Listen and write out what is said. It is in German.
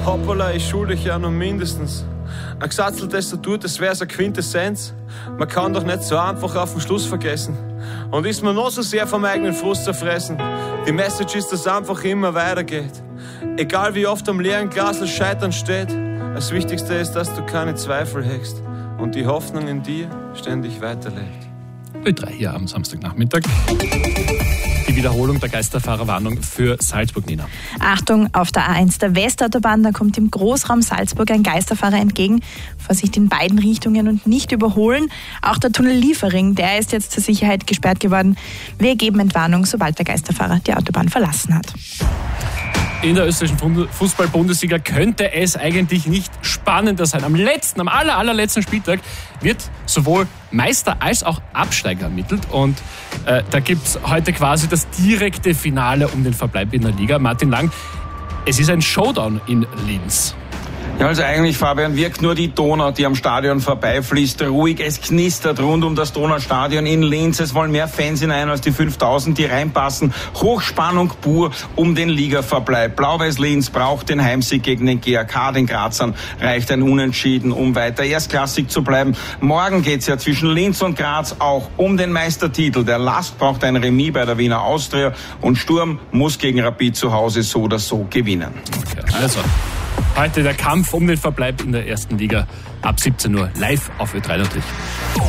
Hoppala, ich schulde dich ja nur mindestens. Ein gesatzeltes Statut, das wär's eine Quintessenz. Man kann doch nicht so einfach auf den Schluss vergessen. Und ist man noch so sehr vom eigenen Frust zerfressen. Die Message ist, dass einfach immer weitergeht. Egal wie oft am leeren Glas das Scheitern steht. Das Wichtigste ist, dass du keine Zweifel hegst und die Hoffnung in dir ständig weiterlebt. Ö3 hier am Samstagnachmittag. Die Wiederholung der Geisterfahrerwarnung für Salzburg, Nina. Achtung, auf der A1 der Westautobahn, da kommt im Großraum Salzburg ein Geisterfahrer entgegen. Vorsicht in beiden Richtungen und nicht überholen. Auch der Tunnel Liefering, der ist jetzt zur Sicherheit gesperrt geworden. Wir geben Entwarnung, sobald der Geisterfahrer die Autobahn verlassen hat. In der österreichischen Fußball-Bundesliga könnte es eigentlich nicht spannender sein. Am allerletzten Spieltag wird sowohl Meister als auch Absteiger ermittelt. Und da gibt es heute quasi das direkte Finale um den Verbleib in der Liga. Martin Lang, es ist ein Showdown in Linz. Ja, also eigentlich, Fabian, wirkt nur die Donau, die am Stadion vorbeifließt, ruhig. Es knistert rund um das Donaustadion in Linz. Es wollen mehr Fans hinein als die 5000, die reinpassen. Hochspannung pur um den Ligaverbleib. Blau-Weiß Linz braucht den Heimsieg gegen den GAK. Den Grazern reicht ein Unentschieden, um weiter erstklassig zu bleiben. Morgen geht's ja zwischen Linz und Graz auch um den Meistertitel. Der Last braucht ein Remis bei der Wiener Austria und Sturm muss gegen Rapid zu Hause so oder so gewinnen. Okay, also heute der Kampf um den Verbleib in der ersten Liga ab 17 Uhr live auf Ö3 natürlich.